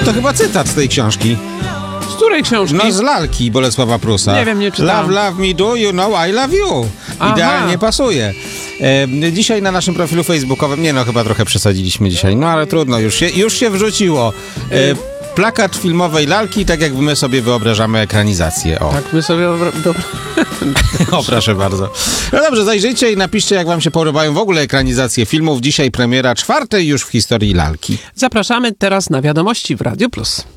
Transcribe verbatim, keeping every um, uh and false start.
to chyba cytat z tej książki. Z której książki? No z lalki Bolesława Prusa. Nie wiem, nie czytałem. Love, love me do, you know I love you. Aha. Idealnie pasuje. E, dzisiaj na naszym profilu facebookowym, nie no, chyba trochę przesadziliśmy dzisiaj, no ale trudno, już się, już się wrzuciło. E, plakat filmowej lalki, tak jak my sobie wyobrażamy ekranizację. O. Tak, my sobie... Dobra. O, proszę bardzo. No dobrze, zajrzyjcie i napiszcie, jak wam się podobają w ogóle ekranizacje filmów. Dzisiaj premiera czwartej już w historii lalki. Zapraszamy teraz na wiadomości w Radio Plus.